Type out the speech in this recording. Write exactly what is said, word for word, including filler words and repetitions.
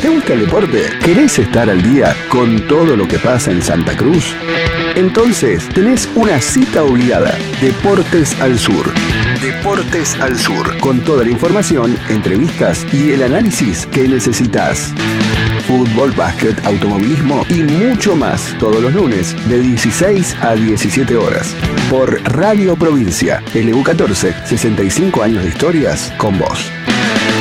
¿Te gusta el deporte? ¿Querés estar al día con todo lo que pasa en Santa Cruz? Entonces tenés una cita obligada. Deportes al Sur. Deportes al Sur. Con toda la información, entrevistas y el análisis que necesitas. Fútbol, básquet, automovilismo y mucho más. Todos los lunes de dieciséis a diecisiete horas. Por Radio Provincia. L U catorce, sesenta y cinco años de historias con vos.